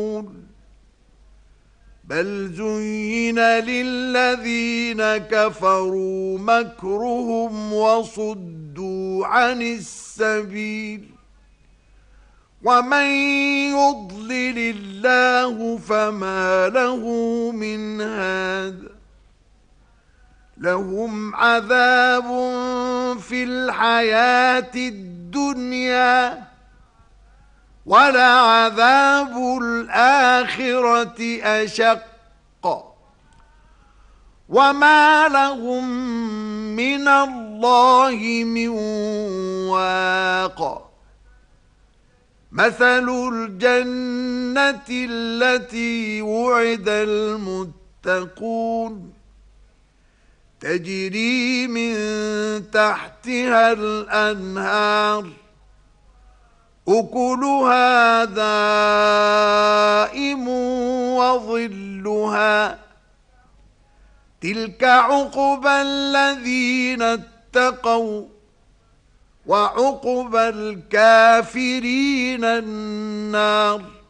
بل زين للذين كفروا مكرهم وصدوا عن السبيل ومن يضلل الله فما له من هاد لهم عذاب في الحياة الدنيا ولعذاب الآخرة أشق وما لهم من الله من واق مثل الجنة التي وعد المتقون تجري من تحتها الأنهار أكلها دائم وظلها تلك عقبى الذين اتقوا وعقبى الكافرين النار